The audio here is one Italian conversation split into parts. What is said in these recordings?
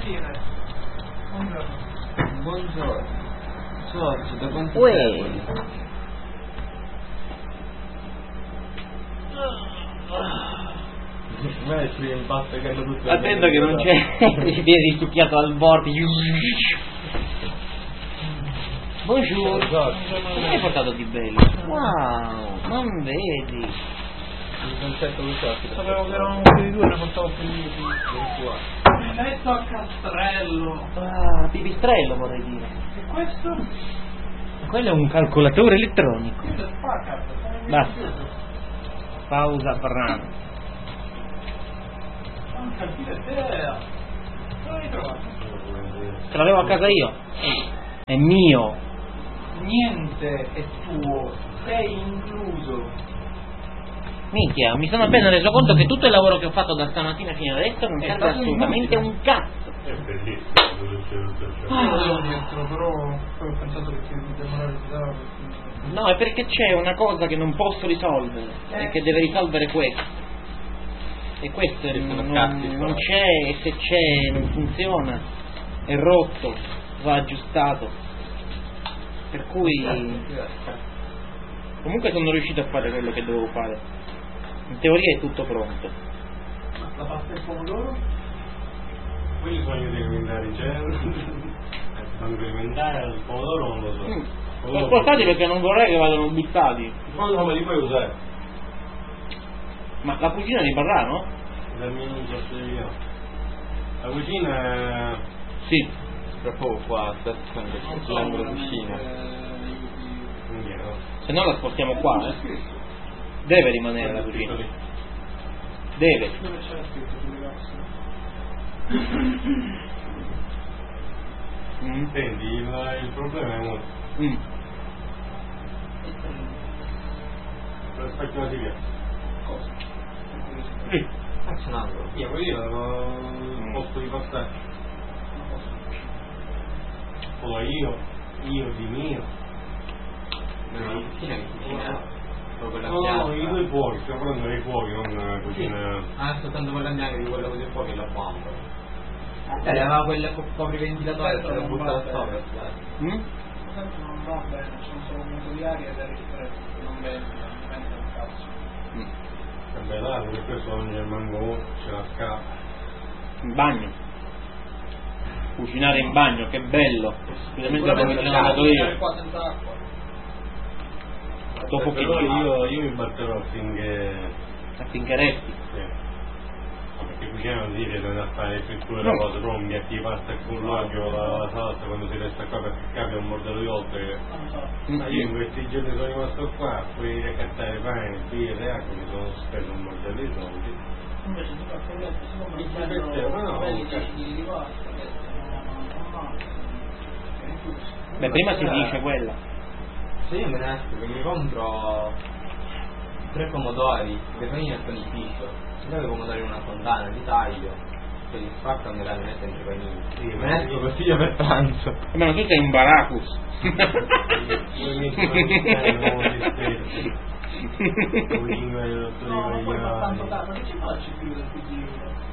Cine. Buongiorno. Buongiorno. Giorgio, da quanto Uè. tempo? Ma è il primo impatto che hanno tutto. Attento che non c'è. Si viene risucchiato al vortice. Buongiorno. Cosa hai portato di bello? Wow, non vedi. Il concetto che c'è. Sapevo che erano più di due, ne portavo più di due. Il letto a castrello. Ah, pipistrello vorrei dire. E questo? Quello è un calcolatore elettronico. Questo è Packard. Basta. Pausa brano. Non capire te. Dove l'hai trovato? Ce l'avevo a casa io. È mio. Niente è tuo. Sei incluso. Minchia, mi sono appena reso conto che tutto il lavoro che ho fatto da stamattina fino adesso non È serve stato assolutamente inutile. un cazzo. È bellissimo. Io dentro, però poi ho pensato che ti demorare di dare. No, è perché c'è una cosa che non posso risolvere e che deve risolvere questo. E questo Sì, sono non cazzi, non però. c'è, e se c'è non funziona, è rotto, va aggiustato. Per cui comunque sono riuscito a fare quello che dovevo fare. In teoria è tutto pronto. La pasta e il pomodoro? Quelli sono gli alimentari, cioè. Sono alimentari, il pomodoro non lo so. Sono spostati perché non vorrei che vadano buttati. Quando come li puoi usare? Ma la cucina di Barrano? Dal mio amico io. La cucina Sì. Tra poco qua, aspetta, sull'angolo cucina. Se no la spostiamo qua, eh. Deve rimanere la cucina. Deve. Dove c'era scritto sulle casse? Senti, il problema è molto. Lo spacchio di via. Cosa? C'è un angolo. Io avevo un posto di passaggio. Poi io di mio. No, la cucina che cucina. Proprio la No, piazza. i due fuochi, stiamo parlando dei fuochi, non la cucina. Ah, soltanto parlando anche di quello con i fuochi e la bomba. Aveva quel copriventilatore che l'ho buttato sopra. Sempre non va bene, sono solo un muso di aria ed è ristretto, non vento un cazzo. Vabbè, là, perché questo non c'è manco, c'è la scala. In bagno. Cucinare in bagno, che bello. Specialmente dopo che ce l'ho dato io. Qua senza acqua. Dopo che Però io mi batterò affinché resti. sì. Perché cucina non si deve a fare fritture, No. cose, rompi, a chi pasta e formaggio, la salsa quando si resta qua perché cambia un bordello di volte che... Ma io in questi giorni sono rimasto qua, poi raccattare pane, birre, acqua, mi sono speso un bordello di soldi. Invece tu fai progetto, si compra Il un progetto, ma no, belli cazzo. 10 kg di pasta, non male. È giusto. Beh, prima si dice quella. Se io me ne esco che mi compro 3 pomodori, che poi mi mettono in fisso. Poi i pomodori in una fontana, li taglio, poi li spacco e me la metto in tre panini. Sì, Me ne esco così io per pranzo. Ma tu sei un baracus. Io mi sono non si spesa. No, poi fa tanto tardi, ma che ci faccio più del più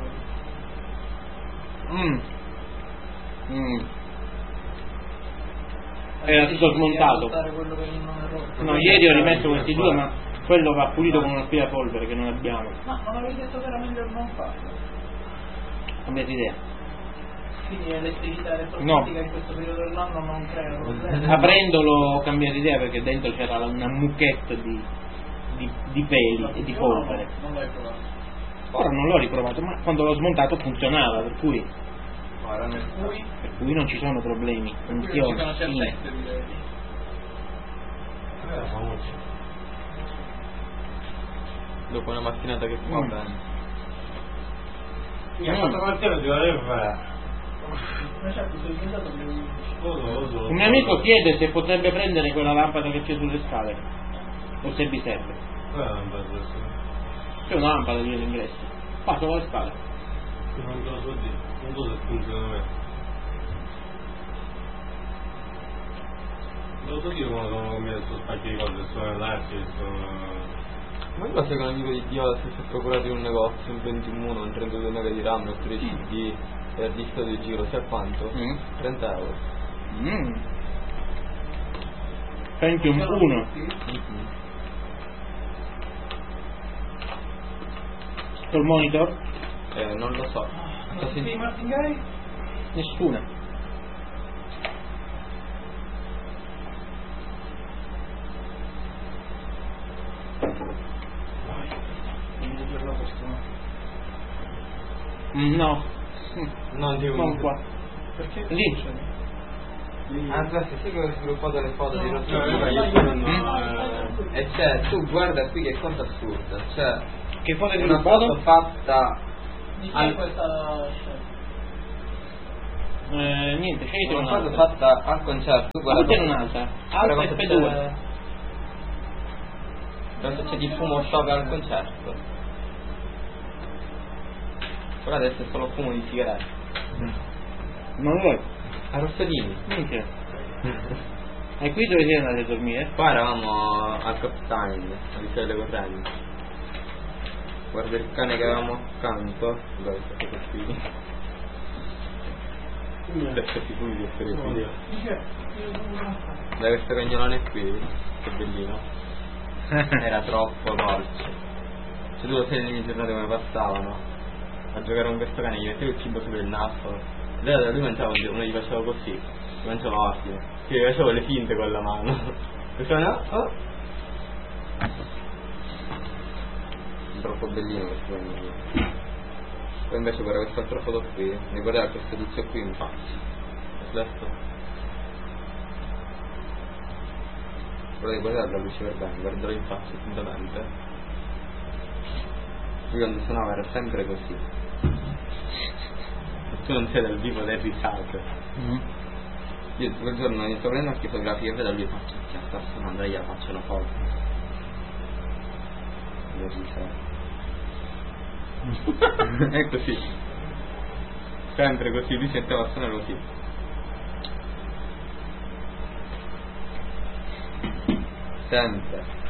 Era tutto smontato. Quello che non è rotto. No, ieri ho rimesso questi due, ma quello va pulito con un aspirapolvere che non abbiamo. Ma non avevi detto che era meglio non farlo? Cambiate idea. Quindi l'elettricità elettrostatica in questo periodo dell'anno non crea problemi. Aprendolo ho cambiato idea perché dentro c'era una mucchetta di peli e di polvere. Non l'hai provato. Ora non l'ho riprovato, ma quando l'ho smontato funzionava, per cui non ci sono problemi. Quindi ci sono Funziona. Sì. certezze, direi. Dopo una mattinata che fa bene. Mi ha fatto qualcosa di volevo fare. Ma certo, sei diventato più... Un mio amico chiede se potrebbe prendere quella lampada che c'è sulle scale o se vi serve. C'è una lampada lì all'ingresso. Passo con le scale. Non te lo so dire, non so se funziona bene. Lo so io quando sono cambiato questo spacchio di cose, sono andarci, sono... Ma io so che un amico di Dio si è procurato in un negozio un 21, un 32 mega di RAM, 13 CD, E il disco di giro, sai quanto? 30 euro. Pentium 1. Col monitor? Non lo so. Sì, Martingale? Nessuna. No. Non qua. Perché? Lì. Aspetta, sì che ho sviluppato le foto di e c'è, tu guarda qui che cosa assurda, c'è Che foto hai una sviluppato? foto fatta Di chi è questa scelta? Niente, scegliete una foto un'altra. fatta al concerto, tu guarda Tutte un'altra. Alta guarda F2. cosa c'è di fumo sopra al concerto. Però adesso è solo fumo di sigarette. Non vuoi? A Rossolini. Minchia. E qui dove siete andati a dormire? Qua eravamo al Captain, a Viale delle Correnti. Guarda il cane che avevamo accanto. Dove sta questo qui? Adesso si può di essere qui. Dai, questo cagnolone qui, che bellino. Era troppo dolce. Cioè tu lo sai le mie giornate come passavano a giocare con questo cane, gli mettevo il cibo sopra il naso. Lui mangiava, uno gli faceva così, gli mangiava ordine, che gli facevo le finte con la mano. Questo no? Oh. Troppo bellino questo bambino. Poi invece guarda quest'altra foto qui, mi guardava questo tizio qui in faccia. Aspetta. Guardate la luce per bene, guarderò in faccia attentamente. Lui quando suonava era sempre così. Tu non sei dal vivo del risate. Io quel giorno sto prendendo anche fotografie e vedo lui faccio che sta suonando, io faccio una foto del risate. È così, sempre così, lui sentiva suonare così. Sempre.